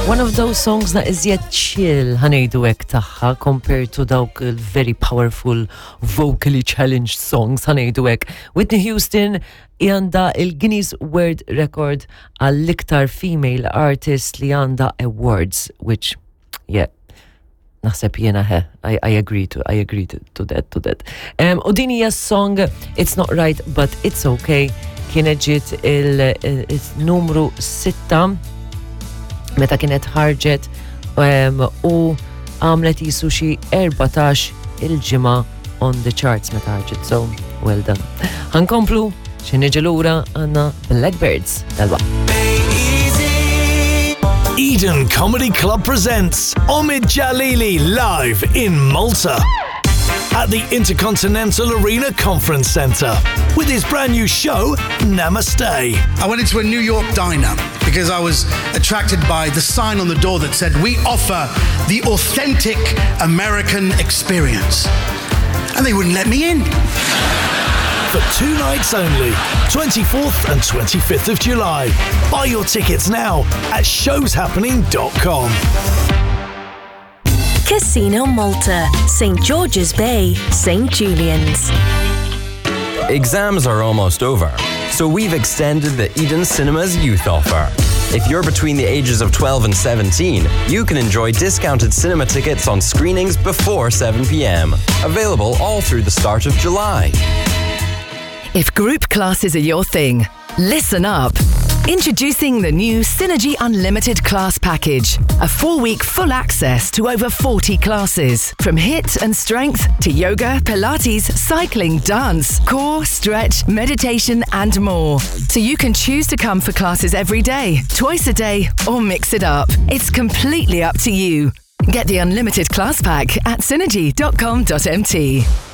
One of those songs that is yet chill ħanejdu hekk tagħha compared to dawk very powerful vocally challenged songs ħanejdu hekk. Whitney Houston għandha il-Guinness World Record għall-iktar female artist li għandha awards, which naħseb jiena I agree to that. U din hija song It's Not Right But It's Okay kienet ġiet il-numru 6 meta kienet ħarġet u għamlet jisu xi 14 il-ġimgħa on the charts meta ħarġet, so well done. Ħankomplu xi niġi lura għandna Blackbirds dalba. Eden Comedy Club presents Omid Jalili live in Malta at the Intercontinental Arena Conference Centre with his brand new show, Namaste. I went into a New York diner because I was attracted by the sign on the door that said, "We offer the authentic American experience." And they wouldn't let me in. For 2 nights only, 24th and 25th of July. Buy your tickets now at showshappening.com. Casino Malta, St. George's Bay, St. Julian's. Exams are almost over, so we've extended the Eden Cinemas Youth Offer. If you're between the ages of 12 and 17, you can enjoy discounted cinema tickets on screenings before 7 p.m. Available all through the start of July. If group classes are your thing, listen up. Introducing the new Synergy Unlimited Class Package. A 4-week full access to over 40 classes. From HIIT and strength to yoga, Pilates, cycling, dance, core, stretch, meditation and more. So you can choose to come for classes every day, twice a day or mix it up. It's completely up to you. Get the Unlimited Class Pack at synergy.com.mt.